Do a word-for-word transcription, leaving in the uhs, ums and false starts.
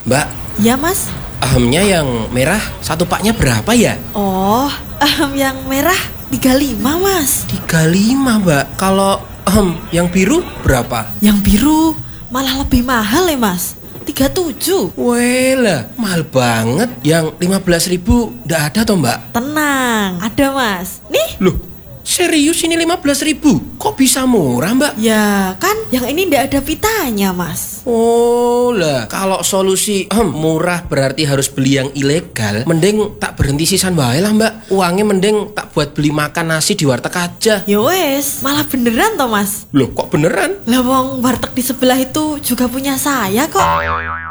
Mbak, Ya mas. ahamnya yang merah satu paknya berapa ya? Oh, ahem, yang merah tiga puluh lima mas. tiga puluh lima Mbak. Kalau ahem, yang biru berapa? Yang biru malah lebih mahal ya mas, tiga puluh tujuh. Wela, mahal banget. Yang lima belas ribu ndak ada toh Mbak? Tenang, ada mas. Nih. Loh, serius ini lima belas ribu? Kok bisa murah Mbak? Ya kan, yang ini ndak ada pitanya mas. Oh lah, kalau solusi hmm, murah berarti harus beli yang ilegal. Mending tak berhenti sisan wae lah Mbak. Uangnya mending tak buat beli makan nasi di warteg aja. Ya wes, malah beneran toh mas. Loh kok beneran? Lah wong warteg di sebelah itu juga punya saya kok.